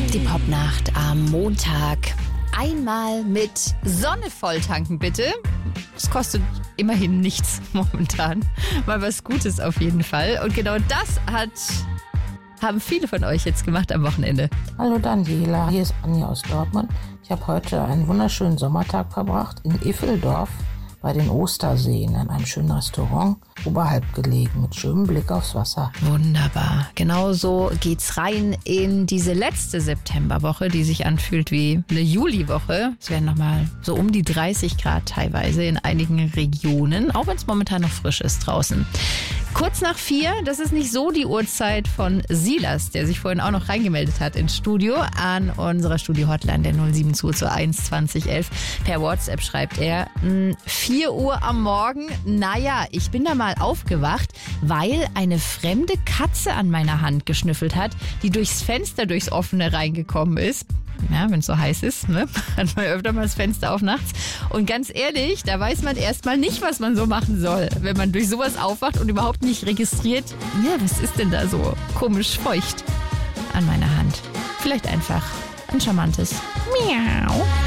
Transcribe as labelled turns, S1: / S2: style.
S1: Die Popnacht am Montag. Einmal mit Sonne volltanken, bitte. Es kostet immerhin nichts momentan. Mal was Gutes auf jeden Fall. Und genau das haben viele von euch jetzt gemacht am Wochenende.
S2: Hallo Daniela, hier ist Anja aus Dortmund. Ich habe heute einen wunderschönen Sommertag verbracht in Iffeldorf bei den Osterseen in einem schönen Restaurant, oberhalb gelegen, mit schönem Blick aufs Wasser.
S1: Wunderbar. Genau so geht's rein in diese letzte Septemberwoche, die sich anfühlt wie eine Juliwoche. Es werden nochmal so um die 30 Grad teilweise in einigen Regionen, auch wenn es momentan noch frisch ist draußen. Kurz nach 4, das ist nicht so die Uhrzeit von Silas, der sich vorhin auch noch reingemeldet hat ins Studio, an unserer Studio-Hotline der 07221 2011. Per WhatsApp schreibt er, 4 Uhr am Morgen, naja, ich bin da mal aufgewacht, weil eine fremde Katze an meiner Hand geschnüffelt hat, die durchs Fenster, durchs Offene reingekommen ist. Ja, wenn es so heiß ist, ne? Hat man öfter mal das Fenster auf nachts. Und ganz ehrlich, da weiß man erstmal nicht, was man so machen soll, wenn man durch sowas aufwacht und überhaupt nicht registriert, ja, was ist denn da so komisch feucht an meiner Hand? Vielleicht einfach ein charmantes Miau.